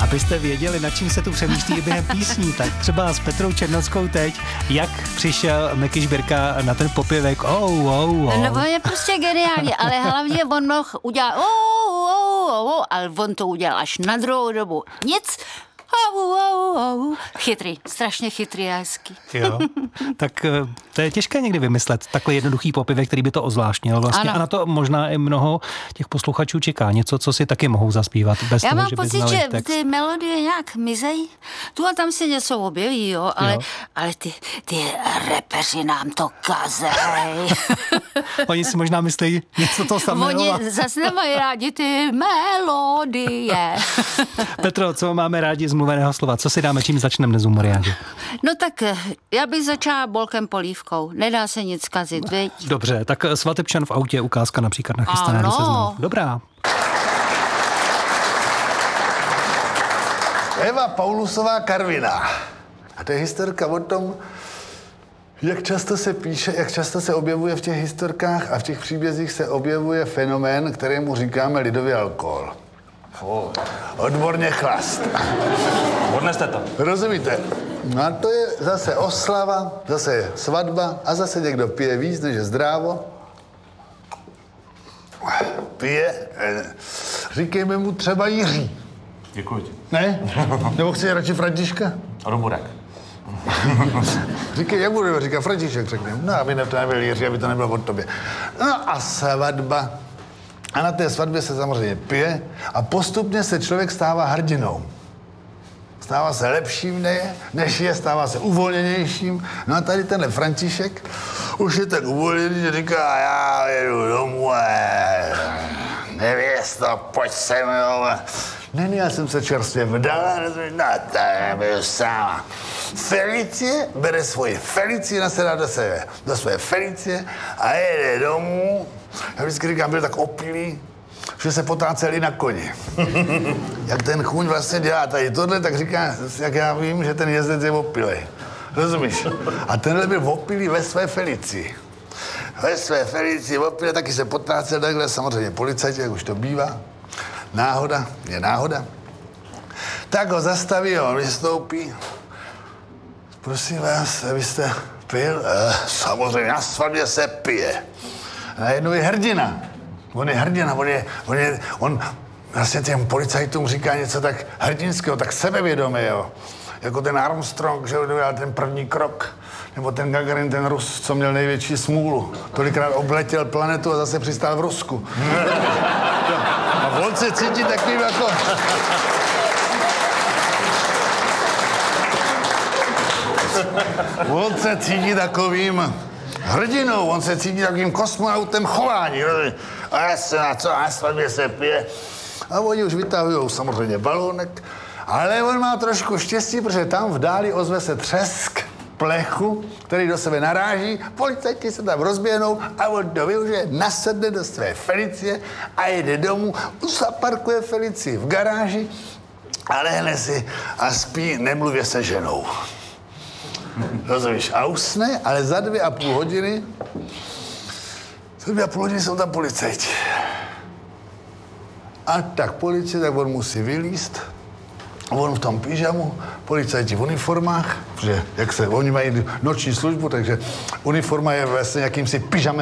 Abyste věděli, nad čím se tu přemýšlí během písní, tak třeba s Petrou Černockou teď, jak přišel Meky Žbirka na ten popěvek. No on je prostě geniální, ale hlavně on mohl udělat ale on to udělal až na druhou dobu. Nic. Chytrý, strašně chytrý a hezký. Jo, tak to je těžké někdy vymyslet takový jednoduchý popěvek, který by to ozvláštnil vlastně. Ano. A na to možná i mnoho těch posluchačů čeká. Něco, co si taky mohou zaspívat bez Já toho, mám že by pocit, znali že text. ty melodie nějak mizejí. Tu a tam se něco objeví, jo, ale ty repeři nám to kazej. Oni si možná myslí něco to samého. Oni zase nemají rádi ty melodie. Petro, co máme rádi z mluveného slova? Co si dáme, čím začneme dnes u Mariáže? No tak já bych začala bolkem polívkou. Nedá se nic kazit, viď? Dobře, tak Svatebčan v autě, ukázka například nachystaná do Seznamu. Dobrá. Eva Paulusová Karviná. A to je historka o tom, jak často se píše, jak často se objevuje v těch historkách a v těch příbězích se objevuje fenomén, kterému říkáme lidově alkohol. Odborně chlast. Odneste to. Rozumíte? No a to je zase oslava, zase je svatba a zase někdo pije víc, než je zdrávo. Pije, říkejme mu třeba Jiří. Děkuji ti. Ne? Nebo chci radši Františka? Roburek. Říkej, jak budeme říkat, František řekneme. No, aby to nebyl Jiří, aby to nebylo od tobě. No a svatba. A na té svatbě se samozřejmě pije a postupně se člověk stává hrdinou. Stává se lepším, než je, stává se uvolněnějším. No a tady tenhle František už je tak uvolněný, že říká, já jedu domů, nevěsto, pojď se mnou. Ne, já jsem se čerstvě vdala, no to byl sama. Felicie bere svoji Felicii, nasedá do své Felicie a jede domů. Já vždycky říkám, byl tak opilý, že se potáceli na koni. Jak ten chůň vlastně dělá tady tohle, tak říká, jak já vím, že ten jezdec je opilej. Rozumíš? A tenhle byl opilý ve své Felicii. Ve své Felicii opilý, taky se potácel takhle, samozřejmě policajti, jak už to bývá. Náhoda je náhoda. Tak ho zastaví, on vystoupí. Prosím vás, abyste pil? Samozřejmě, na svatbě se pije. Najednou je hrdina. On je hrdina, on vlastně těm policajtům říká něco tak hrdinského, tak sebevědomého. Jako ten Armstrong, že udělal ten první krok. Nebo ten Gagarin, ten Rus, co měl největší smůlu. Tolikrát obletěl planetu a zase přistál v Rusku. A on se cítí takovým jako... On se cítí takovým hrdinou, on se cítí takovým kosmonautem chování. A já se na co, na svatbě se pije. A oni už vytahujou samozřejmě balónek, ale on má trošku štěstí, protože tam v dáli ozve se třesk plechu, který do sebe naráží, policajti se tam rozběhnou a on to využije, nasedne do své Felicie a jede domů, zaparkuje Felicii v garáži a lehne si a spí, nemluvě se ženou. Rozumíš? A usne, ale za 2,5 hodiny jsou tam policajti. A tak policie, tak on musí vylízt. On v tom pyžamu, policajti v uniformách, protože oni mají noční službu, takže uniforma je vlastně jakýmsi pyžamem